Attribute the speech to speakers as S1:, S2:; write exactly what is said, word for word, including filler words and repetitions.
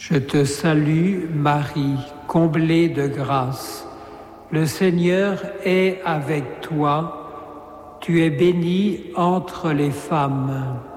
S1: Je te salue, Marie, comblée de grâce. Le Seigneur est avec toi. Tu es bénie entre les femmes.